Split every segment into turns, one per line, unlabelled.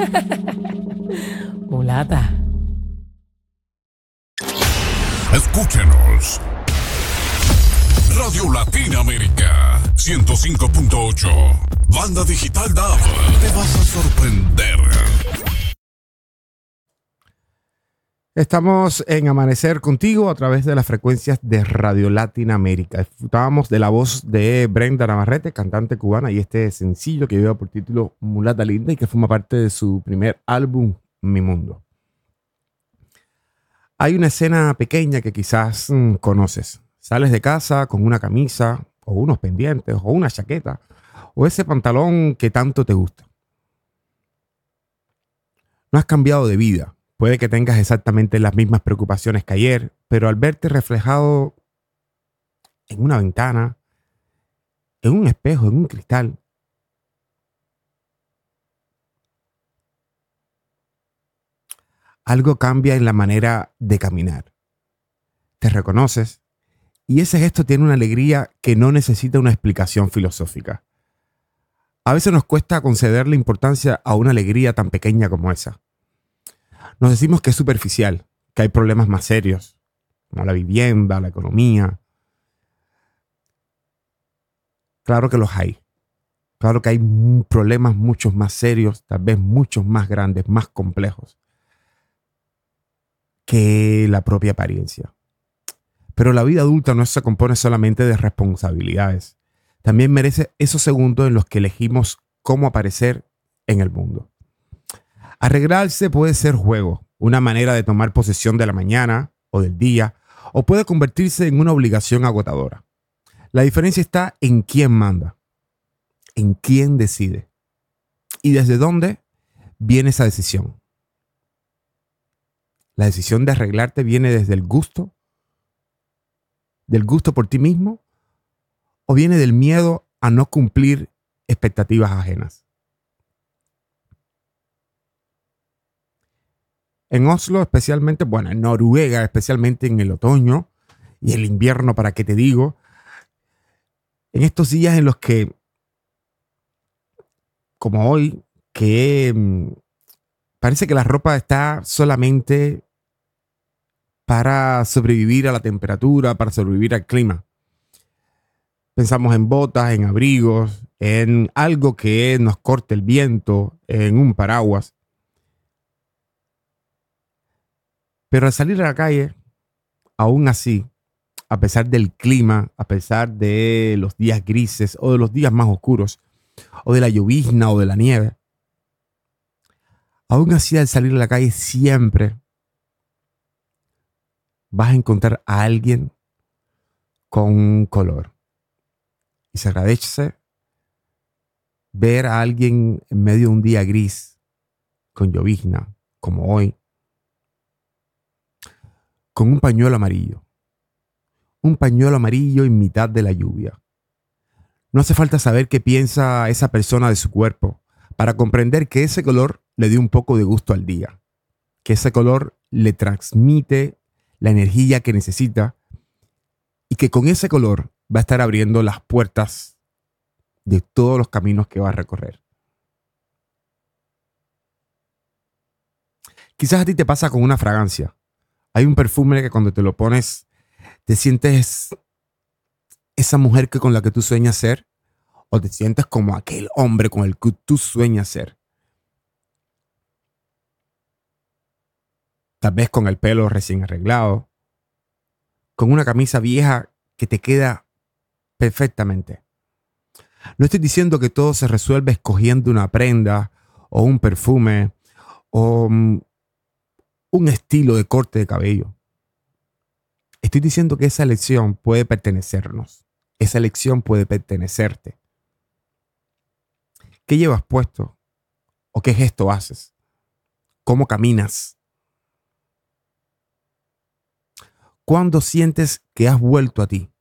Mulata.
Escúchenos. Radio Latina América 105.8. Banda Digital DAB. Te vas a sorprender.
Estamos en Amanecer contigo a través de las frecuencias de Radio Latina América. Disfrutábamos de la voz de Brenda Navarrete, cantante cubana, y este sencillo que lleva por título Mulata Linda y que forma parte de su primer álbum, Mi Mundo. Hay una escena pequeña que quizás conoces. Sales de casa con una camisa o unos pendientes o una chaqueta o ese pantalón que tanto te gusta. No has cambiado de vida. Puede que tengas exactamente las mismas preocupaciones que ayer, pero al verte reflejado en una ventana, en un espejo, en un cristal, algo cambia en la manera de caminar. Te reconoces y ese gesto tiene una alegría que no necesita una explicación filosófica. A veces nos cuesta concederle importancia a una alegría tan pequeña como esa. Nos decimos que es superficial, que hay problemas más serios, como la vivienda, la economía. Claro que los hay. Claro que hay problemas muchos más serios, tal vez muchos más grandes, más complejos que la propia apariencia. Pero la vida adulta no se compone solamente de responsabilidades. También merece esos segundos en los que elegimos cómo aparecer en el mundo. Arreglarse puede ser juego, una manera de tomar posesión de la mañana o del día, o puede convertirse en una obligación agotadora. La diferencia está en quién manda, en quién decide y desde dónde viene esa decisión. La decisión de arreglarte viene desde el gusto, del gusto por ti mismo, o viene del miedo a no cumplir expectativas ajenas. En Oslo especialmente, bueno, en Noruega especialmente en el otoño y el invierno, ¿para qué te digo? En estos días en los que, como hoy, que parece que la ropa está solamente para sobrevivir a la temperatura, para sobrevivir al clima. Pensamos en botas, en abrigos, en algo que nos corte el viento, en un paraguas. Pero al salir a la calle, aún así, a pesar del clima, a pesar de los días grises o de los días más oscuros, o de la llovizna o de la nieve, aún así al salir a la calle siempre vas a encontrar a alguien con un color. Y se agradece ver a alguien en medio de un día gris, con llovizna, como hoy, con un pañuelo amarillo. Un pañuelo amarillo en mitad de la lluvia. No hace falta saber qué piensa esa persona de su cuerpo para comprender que ese color le dio un poco de gusto al día, que ese color le transmite la energía que necesita y que con ese color va a estar abriendo las puertas de todos los caminos que va a recorrer. Quizás a ti te pasa con una fragancia. Hay un perfume que cuando te lo pones te sientes esa mujer con la que tú sueñas ser, o te sientes como aquel hombre con el que tú sueñas ser. Tal vez con el pelo recién arreglado, con una camisa vieja que te queda perfectamente. No estoy diciendo que todo se resuelve escogiendo una prenda o un perfume o un estilo de corte de cabello. Estoy diciendo que esa elección puede pertenecernos. Esa elección puede pertenecerte. ¿Qué llevas puesto? ¿O qué gesto haces? ¿Cómo caminas? ¿Cuándo sientes que has vuelto a ti?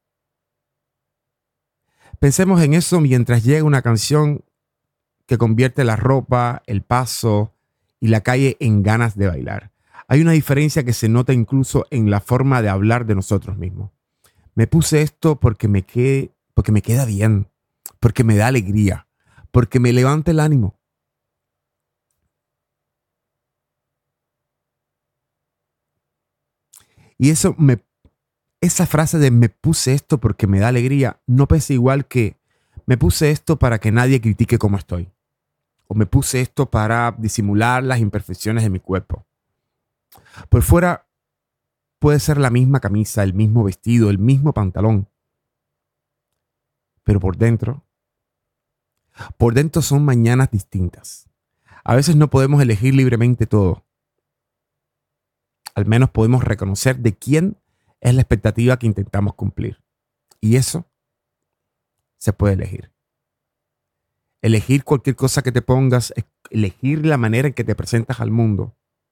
Pensemos en eso mientras llega una canción que convierte la ropa, el paso y la calle en ganas de bailar. Hay una diferencia que se nota incluso en la forma de hablar de nosotros mismos. Me puse esto porque me queda bien, porque me da alegría, porque me levanta el ánimo. Y esa frase de me puse esto porque me da alegría no pesa igual que me puse esto para que nadie critique cómo estoy. O me puse esto para disimular las imperfecciones de mi cuerpo. Por fuera puede ser la misma camisa, el mismo vestido, el mismo pantalón. Pero por dentro son mañanas distintas. A veces no podemos elegir libremente todo. Al menos podemos reconocer de quién es la expectativa que intentamos cumplir. Y eso se puede elegir. Elegir cualquier cosa que te pongas, elegir la manera en que te presentas al mundo.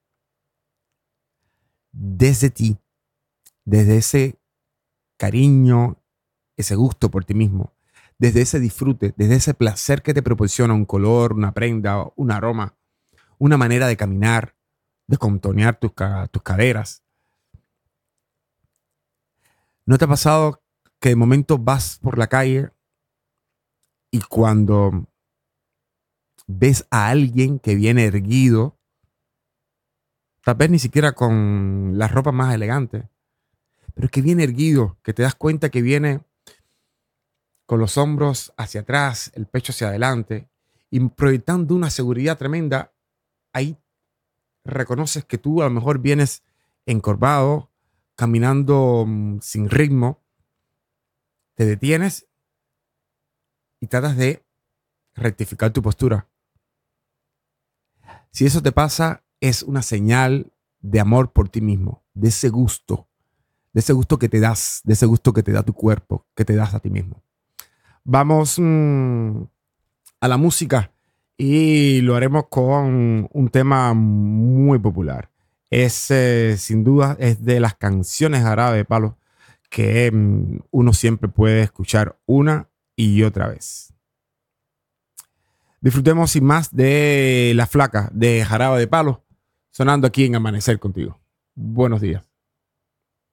Desde ti, desde ese cariño, ese gusto por ti mismo, desde ese disfrute, desde ese placer que te proporciona un color, una prenda, un aroma, una manera de caminar, de contonear tus caderas. ¿No te ha pasado que de momento vas por la calle y cuando ves a alguien que viene erguido, tal vez ni siquiera con la ropa más elegante, pero que viene erguido, que te das cuenta que viene con los hombros hacia atrás, el pecho hacia adelante y proyectando una seguridad tremenda? Ahí reconoces que tú a lo mejor vienes encorvado, caminando sin ritmo, te detienes y tratas de rectificar tu postura. Si eso te pasa, es una señal de amor por ti mismo, de ese gusto que te das, de ese gusto que te da tu cuerpo, que te das a ti mismo. Vamos a la música y lo haremos con un tema muy popular. Sin duda es de las canciones Jarabe de Palo que uno siempre puede escuchar una y otra vez. Disfrutemos sin más de La Flaca de Jarabe de Palo, sonando aquí en Amanecer Contigo. Buenos días.